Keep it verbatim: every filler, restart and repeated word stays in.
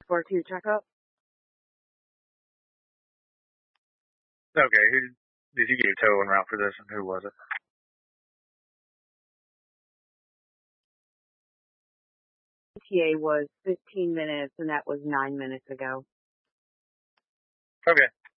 four two checkup. Okay, who did you get a tow en route for this, and who was it? E T A was fifteen minutes, and that was nine minutes ago. Okay.